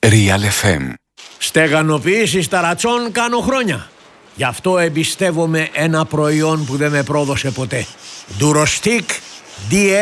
Real FM. Στεγανοποίηση ταρατσών κάνω χρόνια. Γι' αυτό εμπιστεύομαι ένα προϊόν που δεν με πρόδωσε ποτέ. Durostic DX